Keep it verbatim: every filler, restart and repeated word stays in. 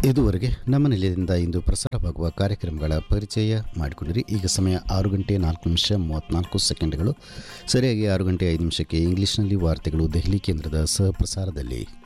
ಇದುವರೆಗೆ ನಮ್ಮ ನಿಲಯದಿಂದ ಇಂದು ಪ್ರಸಾರವಾಗುವ ಕಾರ್ಯಕ್ರಮಗಳ ಪರಿಚಯ ಮಾಡಿಕೊಂಡಿರಿ. ಈಗ ಸಮಯ ಆರು ಗಂಟೆ ನಾಲ್ಕು ನಿಮಿಷ ಮೂವತ್ತ್ನಾಲ್ಕು ಸೆಕೆಂಡ್ಗಳು. ಸರಿಯಾಗಿ ಆರು ಗಂಟೆ ಐದು ನಿಮಿಷಕ್ಕೆ ಇಂಗ್ಲಿಷ್ನಲ್ಲಿ ವಾರ್ತೆಗಳು ದೆಹಲಿ ಕೇಂದ್ರದ ಸಹ ಪ್ರಸಾರದಲ್ಲಿ.